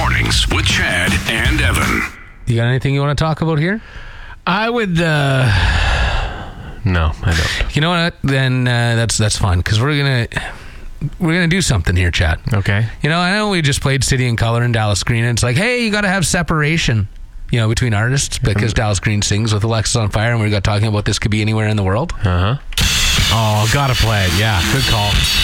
Mornings with Chad and Evan. You got anything you want to talk about here? I would. No, I don't. You know what? Then that's fine because we're gonna do something here, Chad. Okay. You know, I know we just played City and Color in Dallas Green, and it's like, hey, you got to have separation, you know, between artists because Dallas Green sings with Alexis on Fire, and we got talking about this could be anywhere in the world. Oh, gotta play it. Yeah, good call.